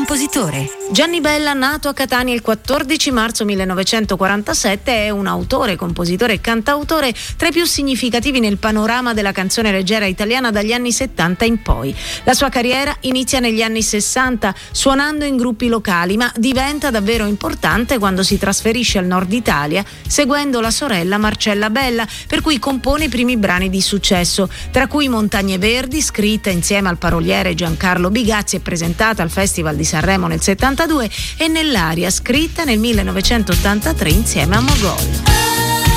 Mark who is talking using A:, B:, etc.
A: compositore.
B: Gianni Bella, nato a Catania il 14 marzo 1947, è un autore, compositore e cantautore tra i più significativi nel panorama della canzone leggera italiana dagli anni 70 in poi. La sua carriera inizia negli anni 60 suonando in gruppi locali, ma diventa davvero importante quando si trasferisce al nord Italia seguendo la sorella Marcella Bella, per cui compone i primi brani di successo, tra cui Montagne Verdi, scritta insieme al paroliere Giancarlo Bigazzi e presentata al Festival di Sanremo nel 72, e Nell'aria, scritta nel 1983 insieme a Mogol.